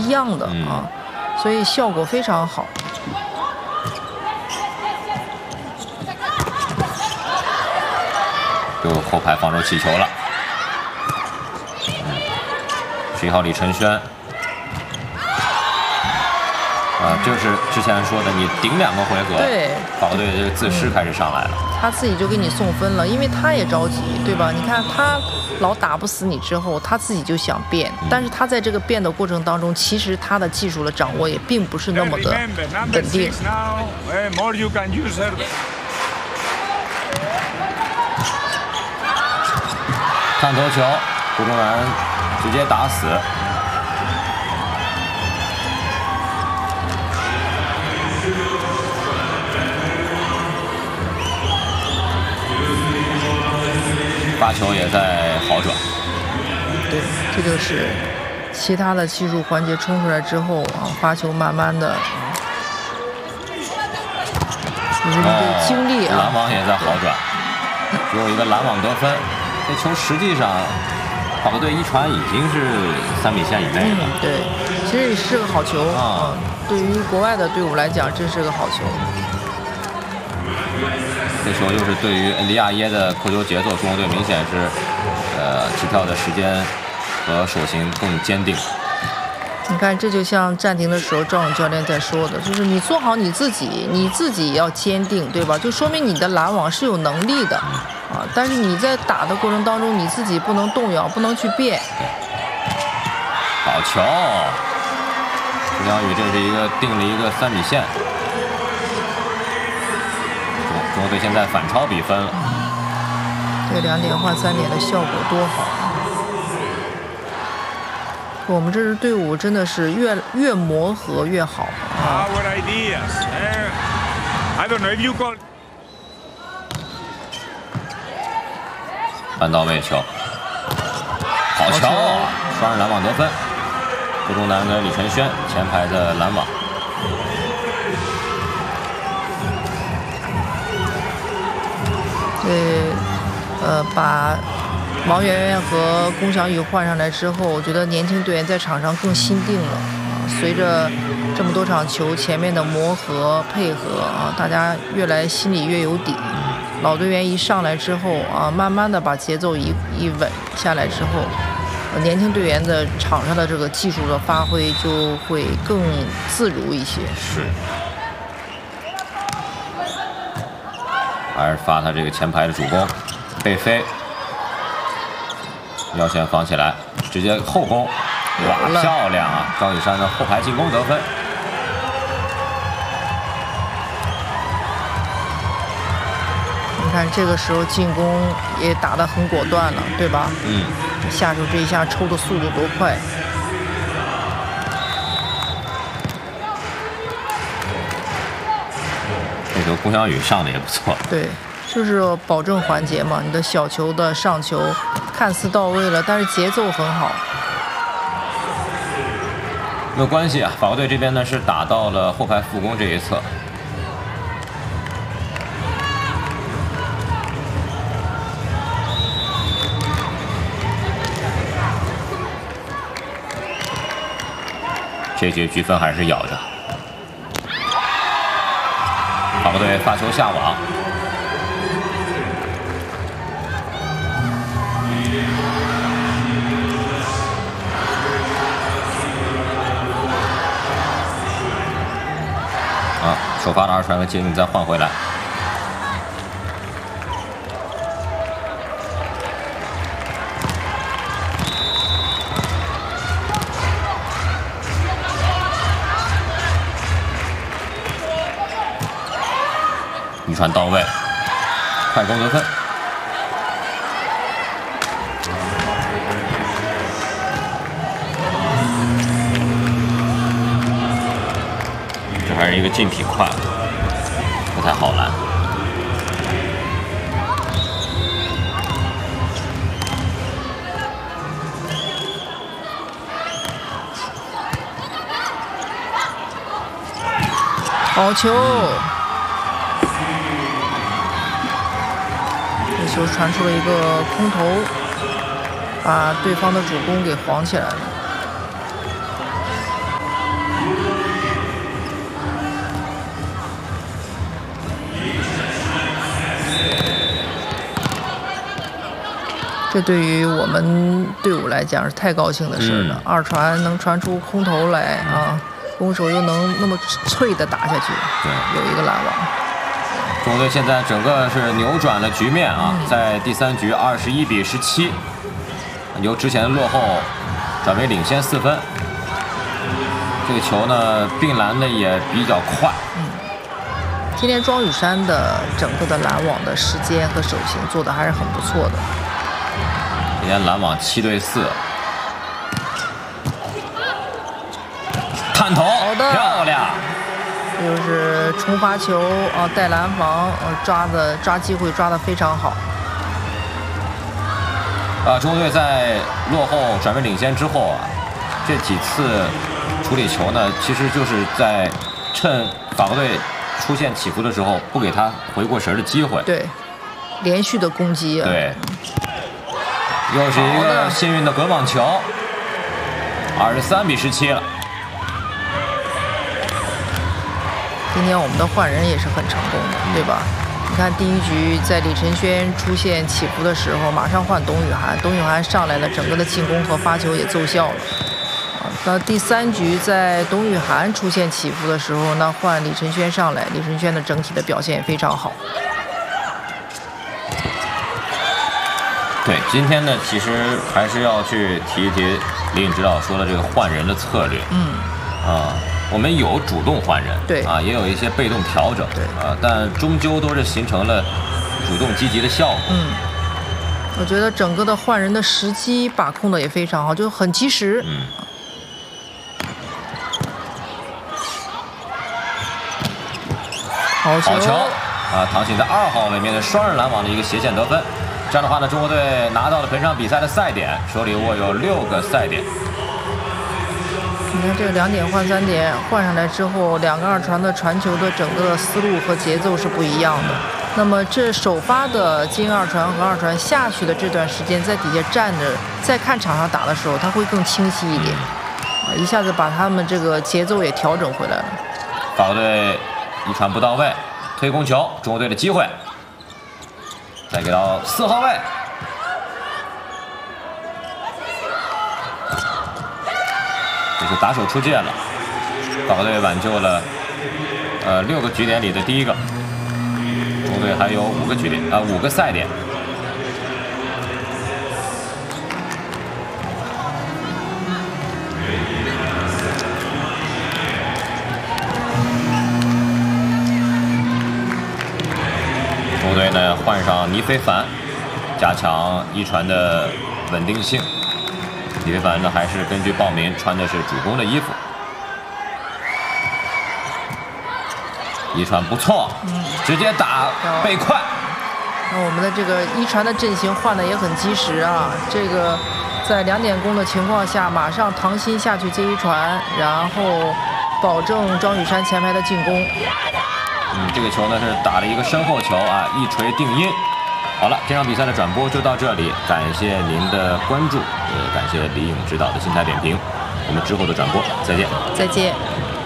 一样的啊，所以效果非常好。 就后排防守起球了。11号李承轩。就是之前说的，你顶2个回合， 对， 法国队这个自失开始上来了， 他自己就给你送分了，因为他也着急，对吧？你看他老打不死你之后，他自己就想变，但是他在这个变的过程当中，其实他的技术的掌握也并不是那么的稳定。 看头球，胡宗南直接打死。发球也在好转。 对，这就是其他的技术环节冲出来之后啊，发球慢慢的，就是你的精力啊。 拦网也在好转，最后一个拦网得分。这球实际上，法国队一传已经是3比线以内了。 对，其实也是个好球啊。对于国外的队伍来讲，这是个好球。 这球就是对于恩迪亚耶的扣球节奏，中国队明显是起跳的时间和手型更坚定。 你看，这就像暂停的时候赵勇教练在说的，就是你做好你自己，你自己要坚定，对吧？就说明你的拦网是有能力的啊。但是你在打的过程当中，你自己不能动摇，不能去变。 好球！胡晓宇这是定了一个3比线。中国队现在反超比分了。 这2点换3点的效果多好啊！我们这支队伍真的是越磨合越好啊！ 半到位球，好球！双人拦网得分。胡宗南跟李承轩前排的拦网。 把王媛媛和龚晓宇换上来之后，我觉得年轻队员在场上更心定了啊。随着这么多场球前面的磨合配合啊，大家越来心里越有底。老队员一上来之后啊，慢慢的把节奏一稳下来之后，年轻队员的场上的这个技术的发挥就会更自如一些。 是。还是发他这个前排的主攻，贝飞腰线防起来，直接后攻，哇，漂亮啊！张雨珊的后排进攻得分。 你看这个时候进攻也打得很果断了，对吧？下手这一下抽的速度多快！ 这球龚晓宇上的也不错。 对，就是保证环节嘛，你的小球的上球看似到位了，但是节奏很好。 没有关系啊，法国队这边呢是打到了后排副攻这一侧。这局积分还是咬着。法国队发球下网，首发的2传和接应再换回来。一传到位，快攻得分。这还是一个进体快，不太好拦。 好球！这球传出了一个空投，把对方的主攻给晃起来了。 这对于我们队伍来讲是太高兴的事了。二传能传出空投来啊，攻手又能那么脆的打下去， 对， 有一个拦网。 中国队现在整个是扭转了局面啊，在第3局21比17，由之前的落后转为领先4分。这个球呢并拦的也比较快。 今天庄宇珊的整个的拦网的时间和手型做的还是很不错的。 今天拦网7对4，探头，漂亮。 又是冲发球啊，带拦防，抓机会抓得非常好。 中国队在落后转为领先之后啊，这几次处理球呢，其实就是在趁法国队出现起伏的时候，不给他回过神的机会。 对，连续的攻击。 对，又是一个幸运的滚网球，23比17了。 今天我们的换人也是很成功的，对吧？你看第1局在李晨轩出现起伏的时候，马上换董宇涵，董宇涵上来了，整个的进攻和发球也奏效了。那第3局在董宇涵出现起伏的时候，那换李晨轩上来，李晨轩的整体的表现也非常好。 对，今天呢，其实还是要去提一提李颖指导说的这个换人的策略。我们有主动换人， 对啊，也有一些被动调整， 对啊，但终究都是形成了主动积极的效果。 我觉得整个的换人的时机把控的也非常好，就很及时。好球啊！唐鑫在2号位面对双人拦网的一个斜线得分，这样的话呢，中国队拿到了本场比赛的赛点，手里握有6个赛点。 你看这个2点换3点换上来之后，2个二传的传球的整个的思路和节奏是不一样的。那么这首发的金二传和二传下去的这段时间，在底下站着，在看场上打的时候，他会更清晰一点，一下子把他们这个节奏也调整回来了。 法国队一传不到位，推攻球，中国队的机会，再给到4号位。这是打手出界了，法国队挽救了6个局点里的第1个，中国队还有5个局点5个赛点。中国队呢换上倪非凡，加强一传的稳定性。李非凡呢，还是根据报名穿的是主攻的衣服。一传不错，直接打背快。 那我们的这个一传的阵型换的也很及时啊！这个在2点攻的情况下，马上唐鑫下去接一传，然后保证庄宇珊前排的进攻。 这个球呢是打了一个身后球啊，一锤定音。好了，这场比赛的转播就到这里，感谢您的关注，也感谢李颖指导的精彩点评。我们之后的转播再见。 再见。